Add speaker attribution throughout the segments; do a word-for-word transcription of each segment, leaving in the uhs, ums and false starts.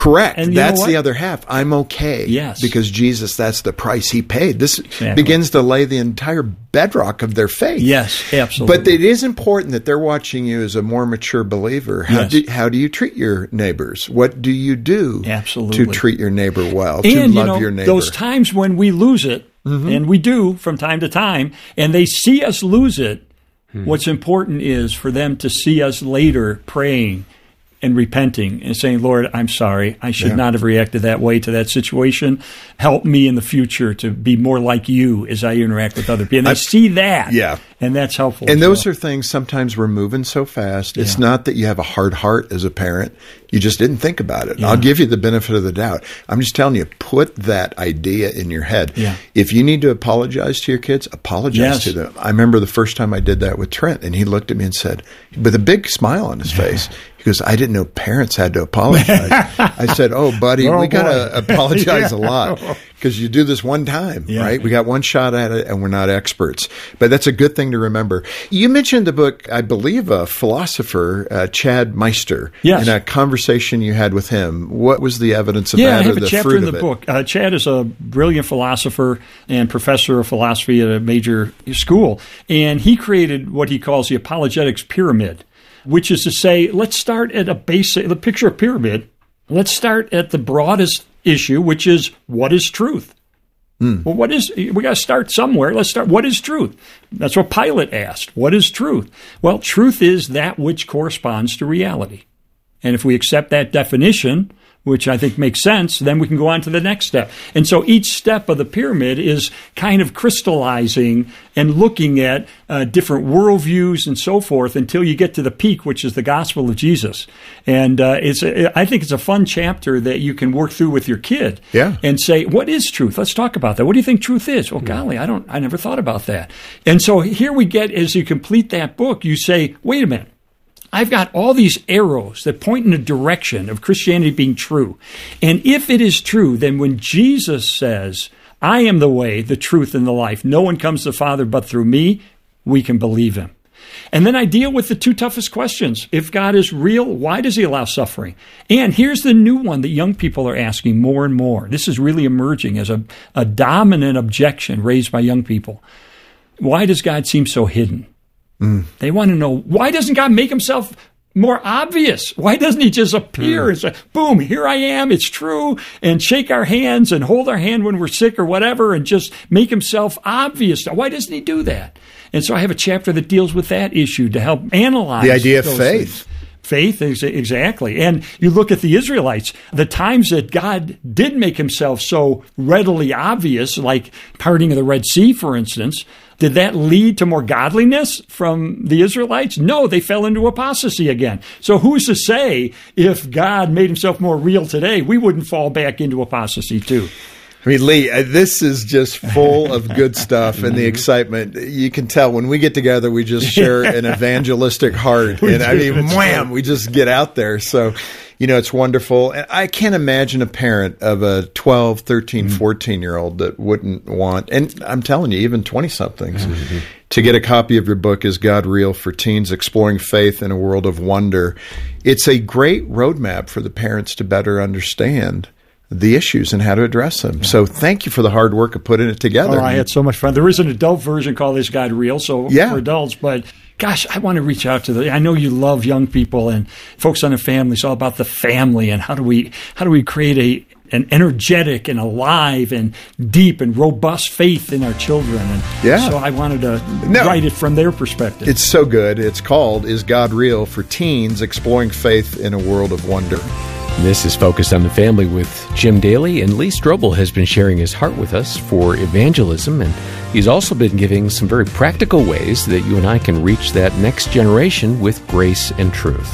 Speaker 1: Correct.
Speaker 2: And you
Speaker 1: that's
Speaker 2: know what?
Speaker 1: the other half. I'm okay.
Speaker 2: Yes.
Speaker 1: Because Jesus, that's the price he paid. This
Speaker 2: Exactly.
Speaker 1: begins to lay the entire bedrock of their faith.
Speaker 2: Yes, absolutely.
Speaker 1: But it is important that they're watching you as a more mature believer. How,
Speaker 2: Yes.
Speaker 1: do, how do you treat your neighbors? What do you do
Speaker 2: Absolutely.
Speaker 1: to treat your neighbor well,
Speaker 2: and,
Speaker 1: to love
Speaker 2: you know,
Speaker 1: your neighbor?
Speaker 2: those times when we lose it,
Speaker 1: Mm-hmm.
Speaker 2: and we do from time to time, and they see us lose it,
Speaker 1: Hmm.
Speaker 2: what's important is for them to see us later praying and repenting and saying, Lord, I'm sorry. I should
Speaker 1: Yeah.
Speaker 2: not have reacted that way to that situation. Help me in the future to be more like you as I interact with other people. And they
Speaker 1: I-
Speaker 2: see that.
Speaker 1: Yeah.
Speaker 2: And that's helpful.
Speaker 1: And
Speaker 2: as
Speaker 1: those
Speaker 2: well.
Speaker 1: are things sometimes we're moving so fast. It's
Speaker 2: Yeah.
Speaker 1: not that you have a hard heart as a parent. You just didn't think about it.
Speaker 2: Yeah.
Speaker 1: I'll give you the benefit of the doubt. I'm just telling you, put that idea in your head.
Speaker 2: Yeah.
Speaker 1: If you need to apologize to your kids, apologize
Speaker 2: Yes.
Speaker 1: to them. I remember the first time I did that with Trent, and he looked at me and said, with a big smile on his face, he goes, I didn't know parents had to apologize. I said, oh, buddy,
Speaker 2: Oh,
Speaker 1: we got to
Speaker 2: boy.
Speaker 1: apologize
Speaker 2: Yeah.
Speaker 1: a lot because you do this one time,
Speaker 2: Yeah.
Speaker 1: right? We got one shot at it, and we're not experts. But that's a good thing to remember. You mentioned the book, I believe, a philosopher, uh, Chad Meister,
Speaker 2: Yes.
Speaker 1: in a conversation you had with him. What was the evidence of
Speaker 2: Yeah,
Speaker 1: that
Speaker 2: I
Speaker 1: or
Speaker 2: have a
Speaker 1: the
Speaker 2: chapter
Speaker 1: fruit
Speaker 2: in the
Speaker 1: of it?
Speaker 2: book. Uh, Chad is a brilliant philosopher and professor of philosophy at a major school, and he created what he calls the apologetics pyramid, which is to say, let's start at a basic, the picture of pyramid. Let's start at the broadest issue, which is what is truth?
Speaker 1: Mm.
Speaker 2: Well, what is, we got to start somewhere. Let's start, what is truth? That's what Pilate asked. What is truth? Well, truth is that which corresponds to reality. And if we accept that definition, which I think makes sense, then we can go on to the next step. And so each step of the pyramid is kind of crystallizing and looking at uh, different worldviews and so forth until you get to the peak, which is the gospel of Jesus. And uh, it's a, I think it's a fun chapter that you can work through with your kid.
Speaker 1: Yeah.
Speaker 2: And say, what is truth? Let's talk about that. What do you think truth is? Well, golly, I don't, I never thought about that. And so here we get, as you complete that book, you say, wait a minute. I've got all these arrows that point in the direction of Christianity being true. And if it is true, then when Jesus says, I am the way, the truth, and the life, no one comes to the Father but through me, we can believe him. And then I deal with the two toughest questions. If God is real, why does he allow suffering? And here's the new one that young people are asking more and more. This is really emerging as a, a dominant objection raised by young people. Why does God seem so hidden? Mm. They want to know, why doesn't God make himself more obvious? Why doesn't he just appear mm. and say, boom, here I am, it's true, and shake our hands and hold our hand when we're sick or whatever and just make himself obvious? Why doesn't he do that? And so I have a chapter that deals with that issue to help analyze
Speaker 1: the idea of
Speaker 2: those
Speaker 1: faith.
Speaker 2: Things. Faith, exactly. And you look at the Israelites, the times that God did make himself so readily obvious, like parting of the Red Sea, for instance, did that lead to more godliness from the Israelites? No, they fell into apostasy again. So who's to say if God made himself more real today, we wouldn't fall back into apostasy too?
Speaker 1: I mean, Lee, this is just full of good stuff and the excitement. You can tell when we get together, we just share an evangelistic heart. And I mean, wham, we just get out there. So, you know, it's wonderful. And I can't imagine a parent of a twelve, thirteen, fourteen-year-old that wouldn't want, and I'm telling you, even twenty-somethings, mm-hmm. to get a copy of your book, Is God Real? For Teens, Exploring Faith in a World of Wonder. It's a great roadmap for the parents to better understand the issues and how to address them. Yeah. So thank you for the hard work of putting it together.
Speaker 2: Oh, I had so much fun. There is an adult version called Is God Real? So
Speaker 1: yeah.
Speaker 2: for adults, but gosh, I want to reach out to the, I know you love young people and Focus on the Family. It's all about the family and how do we, how do we create a, an energetic and alive and deep and robust faith in our children. And
Speaker 1: yeah.
Speaker 2: so I wanted to
Speaker 1: no,
Speaker 2: write it from their perspective.
Speaker 1: It's so good. It's called Is God Real? For Teens, Exploring Faith in a World of Wonder.
Speaker 3: This is Focus on the Family with Jim Daly, and Lee Strobel has been sharing his heart with us for evangelism, and he's also been giving some very practical ways that you and I can reach that next generation with grace and truth.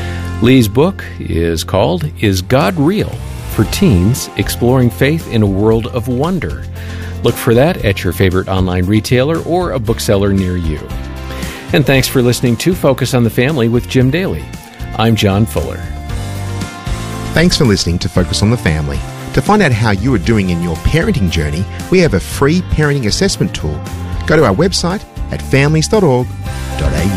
Speaker 3: Lee's book is called Is God Real? For Teens, Exploring Faith in a World of Wonder. Look for that at your favorite online retailer or a bookseller near you. And thanks for listening to Focus on the Family with Jim Daly. I'm John Fuller.
Speaker 4: Thanks for listening to Focus on the Family. To find out how you are doing in your parenting journey, we have a free parenting assessment tool. Go to our website at families dot org dot a u.